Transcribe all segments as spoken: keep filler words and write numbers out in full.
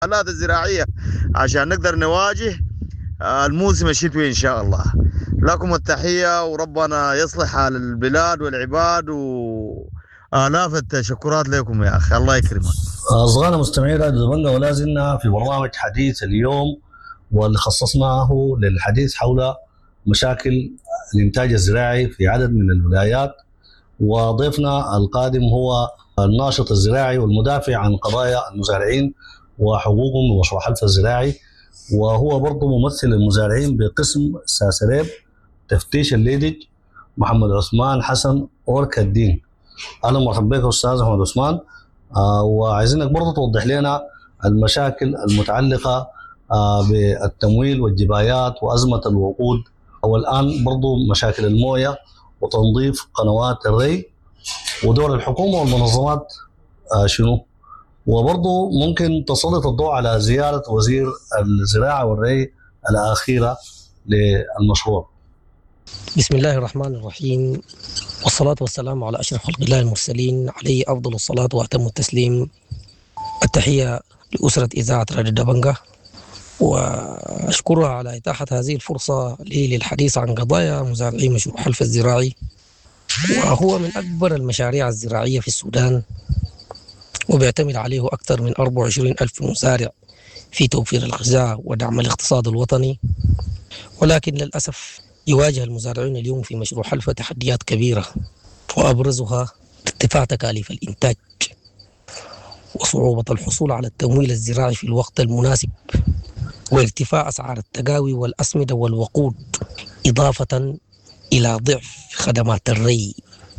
الآلات الزراعية عشان نقدر نواجه الموسم الشتوي إن شاء الله. لكم التحية وربنا يصلح حال البلاد والعباد، وآلاف التشكرات لكم يا أخي، الله يكرمك. أصغرنا مستمعين راديو دبنجة، ولا زلنا في برنامج حديث اليوم، واللي خصصناه للحديث حول مشاكل الإنتاج الزراعي في عدد من الولايات. وضيفنا القادم هو الناشط الزراعي والمدافع عن قضايا المزارعين وحقوقهم بمشروع حلف الزراعي، وهو برضو ممثل المزارعين بقسم ساسريب تفتيش الليدج، محمد عثمان حسن أورك الدين. أهلا ومرحبا بك أستاذ محمد عثمان. آه وعايزينك برضو توضح لنا المشاكل المتعلقة آه بالتمويل والجبايات وأزمة الوقود، والآن برضو مشاكل الموية وتنظيف قنوات الري، ودور الحكومة والمنظمات آه شنو، وبرضو ممكن تسلط الضوء على زيارة وزير الزراعة والري الأخيرة للمشروع. بسم الله الرحمن الرحيم، والصلاة والسلام على أشرف خلق الله المرسلين، عليه أفضل الصلاة وأتم التسليم. التحية لأسرة إذاعة راديو دبنجة، وأشكرها على إتاحة هذه الفرصة لي للحديث عن قضايا مزارعي مشروع حلف الزراعي، وهو من أكبر المشاريع الزراعية في السودان، وبيعتمد عليه أكثر من أربعة وعشرين ألف مزارع في توفير الغذاء ودعم الاقتصاد الوطني. ولكن للأسف يواجه المزارعين اليوم في مشروع حلفة تحديات كبيرة، وأبرزها ارتفاع تكاليف الإنتاج وصعوبة الحصول على التمويل الزراعي في الوقت المناسب، وارتفاع أسعار التقاوي والأسمدة والوقود، إضافة إلى ضعف خدمات الري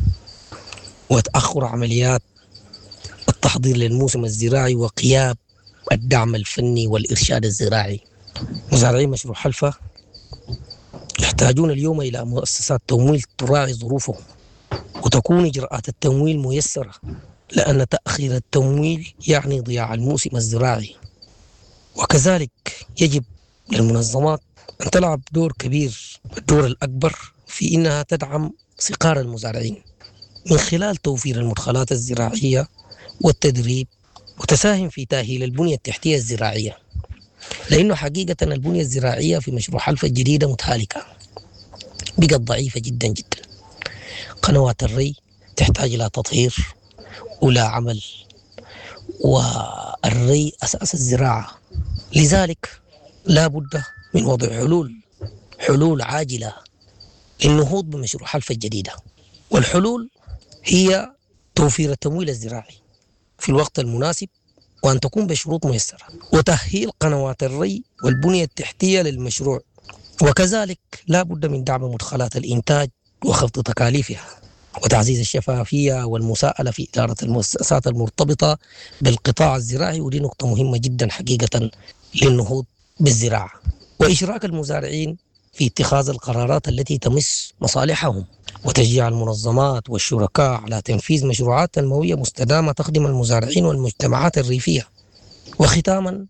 وتأخر عمليات التحضير للموسم الزراعي وغياب الدعم الفني والإرشاد الزراعي. مزارعي مشروع حلفة يحتاجون اليوم إلى مؤسسات تمويل تراعي ظروفهم، وتكون إجراءات التمويل ميسرة، لأن تأخير التمويل يعني ضياع الموسم الزراعي. وكذلك يجب للمنظمات أن تلعب دور كبير، الدور الأكبر، في إنها تدعم صغار المزارعين من خلال توفير المدخلات الزراعية والتدريب، وتساهم في تأهيل البنية التحتية الزراعية، لأنه حقيقة البنية الزراعية في مشروع حلفة الجديدة متهالكة، بقت ضعيفة جدا جدا. قنوات الري تحتاج إلى تطهير ولا عمل، والري أساس الزراعة. لذلك لا بد من وضع حلول حلول عاجلة للنهوض بمشروع حلفة الجديدة، والحلول هي توفير التمويل الزراعي في الوقت المناسب، وأن تكون بشروط ميسرة، وتأهيل قنوات الري والبنية التحتية للمشروع. وكذلك لا بد من دعم مدخلات الإنتاج وخفض تكاليفها، وتعزيز الشفافية والمساءلة في إدارة المؤسسات المرتبطة بالقطاع الزراعي، ودي نقطة مهمة جدا حقيقة للنهوض بالزراعة، وإشراك المزارعين في اتخاذ القرارات التي تمس مصالحهم، وتشجيع المنظمات والشركاء على تنفيذ مشروعات تنموية مستدامة تخدم المزارعين والمجتمعات الريفية. وختاما،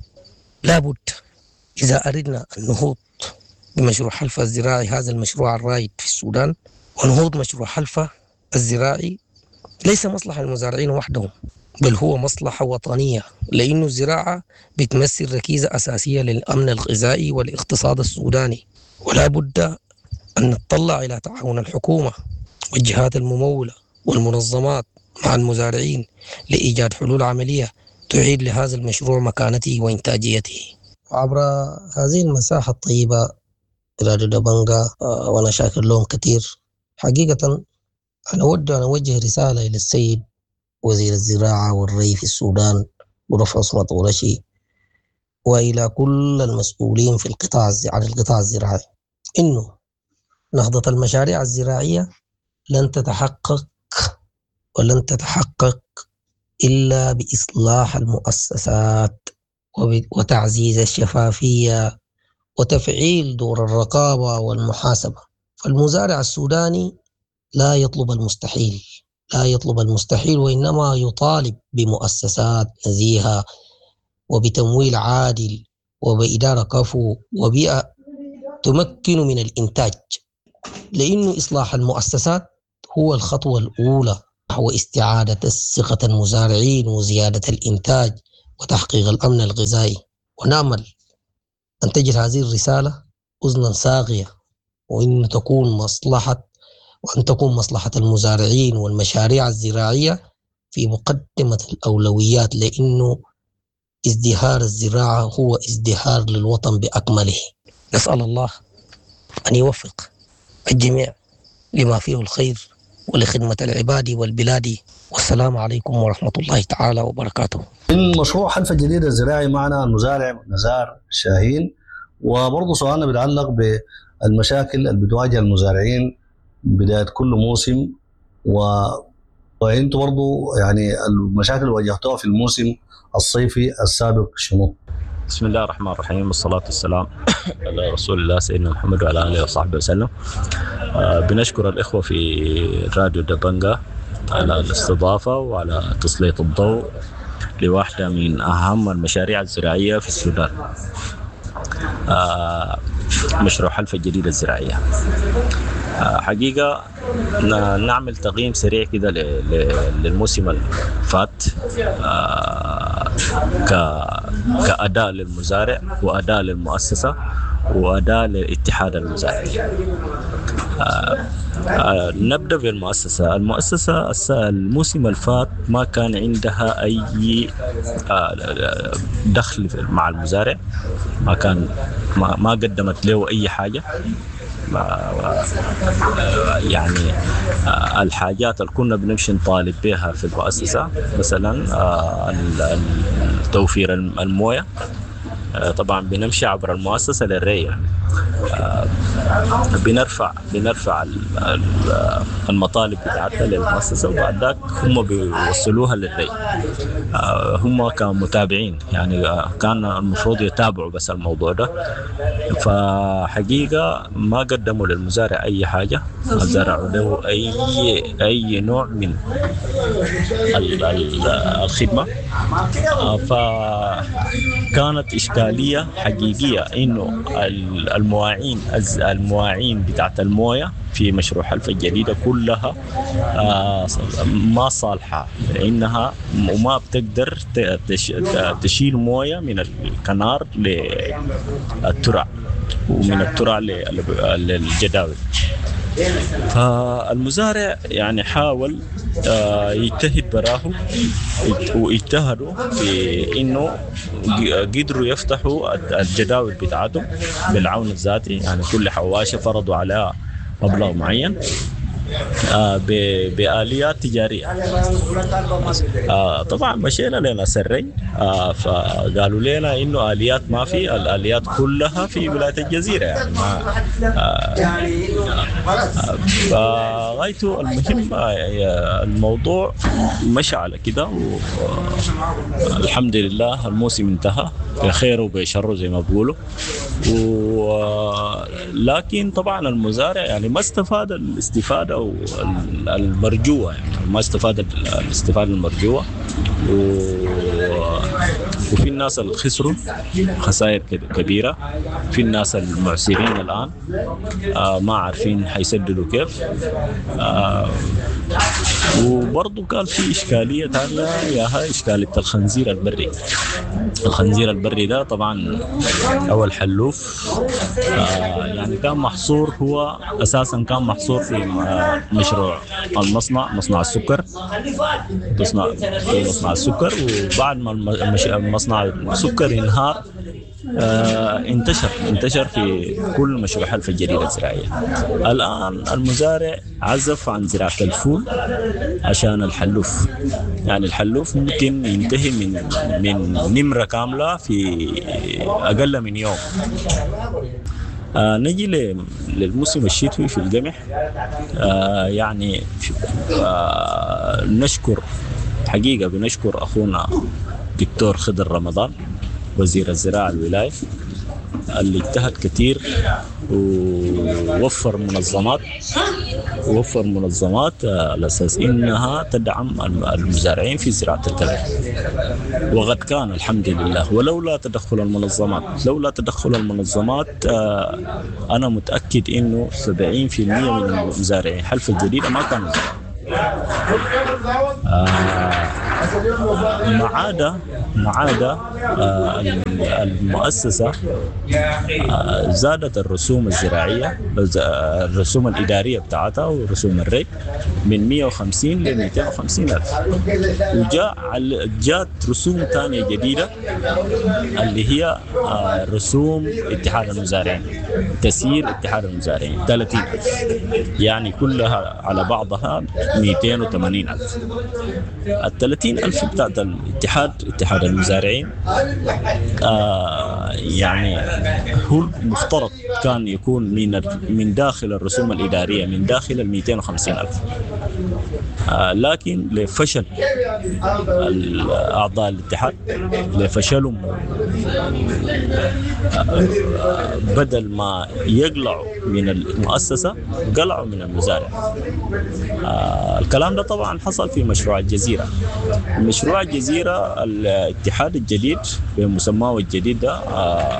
لابد إذا أردنا النهوض بمشروع حلفة الزراعي، هذا المشروع الرائد في السودان، ونهوض مشروع حلفة الزراعي ليس مصلحة المزارعين وحدهم، بل هو مصلحة وطنية، لأن الزراعة بتمثل ركيزة أساسية للأمن الغذائي والاقتصاد السوداني. ولا بد أن نتطلع إلى تعاون الحكومة والجهات الممولة والمنظمات مع المزارعين لإيجاد حلول عملية تعيد لهذا المشروع مكانته وإنتاجيته. عبر هذه المساحة الطيبة راديو دبنجة، وأنا شاكر لهم كثير حقيقة، أنا أود أن أوجه رسالة إلى السيد وزير الزراعة والري في السودان برفع عصمة ورشي، وإلى كل المسؤولين في القطاع عن القطاع الزراعي، إنه نهضة المشاريع الزراعية لن تتحقق ولن تتحقق إلا بإصلاح المؤسسات وتعزيز الشفافية وتفعيل دور الرقابة والمحاسبة. فالمزارع السوداني لا يطلب المستحيل لا يطلب المستحيل وإنما يطالب بمؤسسات نزيهة وبتمويل عادل وبإدارة كفو وبيئة تمكن من الإنتاج، لأن إصلاح المؤسسات هو الخطوة الأولى نحو استعادة ثقة المزارعين وزيادة الإنتاج وتحقيق الأمن الغذائي، ونأمل أن تجد هذه الرسالة أذنا صاغية، وأن تكون مصلحة وأن تكون مصلحة المزارعين والمشاريع الزراعية في مقدمة الأولويات، لأنه ازدهار الزراعة هو ازدهار للوطن بأكمله. نسأل الله أن يوفق الجميع لما فيه الخير ولخدمة العباد والبلاد، والسلام عليكم ورحمة الله تعالى وبركاته. من مشروع حلف الجديد الزراعي معنا المزارع نزار شاهين، وبرضه سؤالنا بيتعلق بالمشاكل اللي بتواجه المزارعين بداية كل موسم، و... وانتم برضه يعني المشاكل اللي واجهتوها في الموسم الصيفي السابق شنو؟ بسم الله الرحمن الرحيم، والصلاة والسلام على رسول الله سيدنا محمد وعلى آله وصحبه وسلم. آه بنشكر الإخوة في راديو دبنجة على الاستضافة وعلى تسليط الضوء لواحدة من أهم المشاريع الزراعية في السودان، آه مشروع حلف الجديد الزراعية. آه حقيقة نعمل تقييم سريع كده للموسم الفات آه كأداء للمزارع وأداء للمؤسسة وأداء للاتحاد المزارعي. آه آه نبدأ بالمؤسسة. المؤسسة الموسم الفات ما كان عندها أي آه دخل مع المزارع، ما كان ما, ما قدمت له أي حاجة. يعني الحاجات اللي كنا بنمشي نطالب بها في المؤسسة مثلا توفير الموية، طبعا بنمشي عبر المؤسسة للري، بنرفع بنرفع المطالب بتاعتها للمؤسسة، وبعد ذاك هم بيوصلوها للري. هم كمتابعين يعني كان المفروض يتابعوا بس الموضوع ده، فحقيقة ما قدموا للمزارع أي حاجة، ما زرعوا له أي أي نوع من الخدمة. فكانت إشكالية حقيقية إنه المواعين المواعين بتاعت الموية في مشروع حلف الجديدة كلها ما صالحة، لأنها وما بتقدر تشيل موية من الكنار للترع ومن الترع للجداول. فالمزارع يعني حاول يجتهد براه واجتهدوا في انه قدروا يفتحوا الجداول بتاعتهم بالعون الذاتي، يعني كل حواشة فرضوا عليها مبلغ معين آه بآليات تجارية. آه طبعا مشينا لنا سرين، آه فقالوا لنا إنه آليات ما في، الآليات كلها في ولاية الجزيرة يعني ما فغايته. المهم آه الموضوع مشى على كده، والحمد لله الموسم انتهى بخير وبشر زي ما بقولوا. لكن طبعا المزارع يعني ما استفاد الاستفادة المرجوة، يعني ما استفاد الاستفادة المرجوة، وفي الناس اللي خسروا خسائر كبيرة، في الناس المعسرين الآن آه ما عارفين حيسددوا كيف. آه وبرضو كان في إشكالية ثانية، يا هاي إشكالية الخنزير البري. الخنزير البري ده طبعا أول حلوف آه يعني كان محصور، هو أساسا كان محصور في مشروع المصنع، مصنع السكر، مصنع مصنع السكر. وبعد ما مصنع السكر انهار آه انتشر انتشر في كل مشروع حلف الجديد الزراعية. الآن المزارع عزف عن زراعة الفول عشان الحلوف، يعني الحلوف ممكن ينتهي من من نمرة كاملة في أقل من يوم. آه نجي للموسم الشتوي في القمح. آه يعني آه نشكر حقيقة بنشكر أخونا دكتور خضر رمضان وزير الزراعة الولاية اللي اجتهد كتير ووفر منظمات ووفر منظمات على أساس إنها تدعم المزارعين في زراعة القمح، وقد كان الحمد لله. ولولا تدخل المنظمات لولا تدخل المنظمات أنا متأكد إنه سبعين بالمئة من المزارعين حلف الجديدة ما كانوا آه ما عدا ما عدا المؤسسة زادت الرسوم الزراعية الرسوم الإدارية بتاعتها ورسوم الري من مئة وخمسين ل مئتين وخمسين ألف، وجاء جات رسوم ثانية جديدة اللي هي رسوم اتحاد المزارعين، تسيير اتحاد المزارعين ثلاثين ألف، يعني كلها على بعضها مئتين وثمانين ألف. ال ثلاثين ألف بتاعت الاتحاد اتحاد المزارعين آه يعني هو المفترض كان يكون من من داخل الرسوم الإدارية من داخل ال مئتين وخمسين ألف، آه لكن لفشل أعضاء الاتحاد لفشلهم آه بدل ما يقلعوا من المؤسسة قلعوا من المزارع. آه الكلام ده طبعا حصل في مشروع الجزيرة. مشروع الجزيرة الاتحاد الجديد بمسماه الجديد ده آه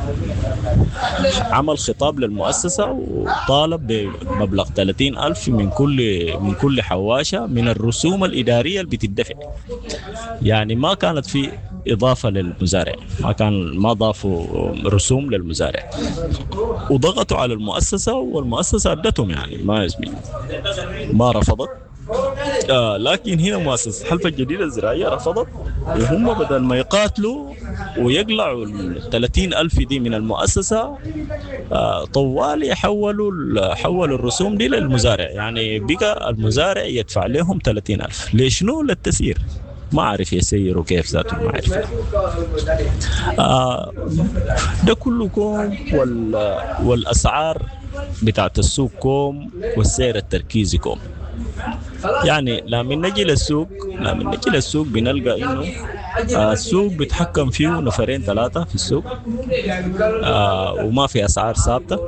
عمل خطاب للمؤسسة وطالب بمبلغ ثلاثين ألف من كل من كل حواشة من الرسوم الإدارية اللي بتدفع. يعني ما كانت في إضافة للمزارع، ما كان ما ضافوا رسوم للمزارع، وضغطوا على المؤسسة والمؤسسة أدتهم، يعني ما يزمين ما رفضت. آه لكن هنا مؤسسة حلفة الجديدة الزراعية رفضت، وهم بدل ما يقاتلوا ويقلعوا الثلاثين ألف دي من المؤسسة آه طوال يحولوا حولوا الرسوم دي للمزارع. يعني بقى المزارع يدفع لهم ثلاثين ألف ليشنو؟ للتسيير. ما عارف يسيروا كيف ذاته، ما عارف. آه ده كله كوم، والأسعار بتاعت السوق كوم، والسعر التركيزي كوم. يعني لما نجي للسوق لما نجي للسوق بنلقى إنه آه السوق بيتحكم فيه نفرين ثلاثة في السوق، آه وما في أسعار ثابتة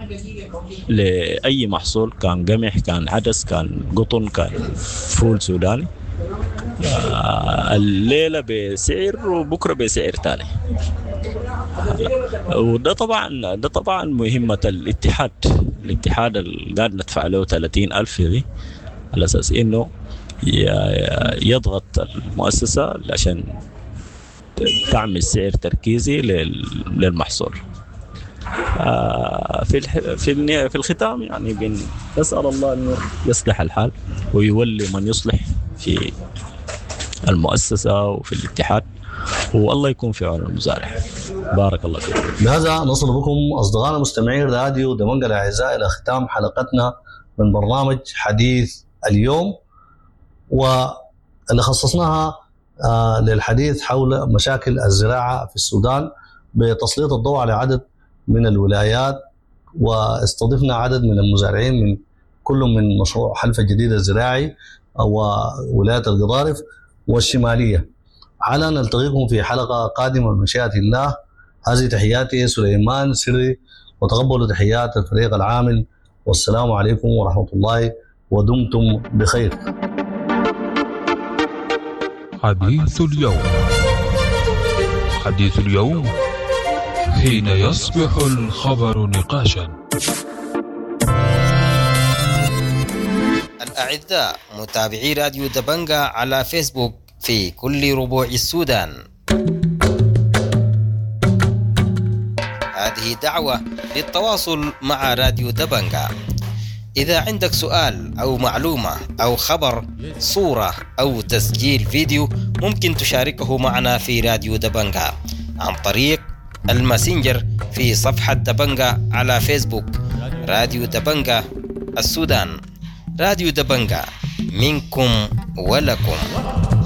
لأي محصول، كان قمح كان عدس كان قطن كان فول سوداني. آه الليلة بسعر وبكرة بسعر تاني. آه وده طبعا ده طبعا مهمة الاتحاد الاتحاد اللي قاعد ندفع له ثلاثين ألف دي على أساس إنه يضغط المؤسسة عشان تعمل سعر تركيزي للمحصول. آه في في في الختام يعني نسأل الله إنه يصلح الحال ويولي من يصلح في المؤسسة وفي الاتحاد، والله يكون في عون المزارع. بارك الله فيكم. بهذا نصل بكم أصدقائنا مستمعين راديو دمنقة الأعزاء إلى ختام حلقتنا من برنامج حديث اليوم، واللي خصصناها آه للحديث حول مشاكل الزراعة في السودان بتسليط الضوء على عدد من الولايات، واستضفنا عدد من المزارعين من كل من مشروع حلفة الجديدة الزراعي وولاية القضارف والشمالية. على نلتقيكم في حلقة قادمة بمشيئة الله. هذه تحياتي سليمان سري، وتقبلوا تحيات الفريق العامل، والسلام عليكم ورحمة الله، ودمتم بخير. حديث اليوم. حديث اليوم حين يصبح الخبر نقاشا. الأعزاء متابعي راديو دبنجة على فيسبوك في كل ربوع السودان، هذه دعوة للتواصل مع راديو دبنجة. إذا عندك سؤال أو معلومة أو خبر، صورة أو تسجيل فيديو، ممكن تشاركه معنا في راديو دبنجة عن طريق الماسنجر في صفحة دبنجة على فيسبوك. راديو دبنجة السودان، راديو دبنجة، منكم ولكم.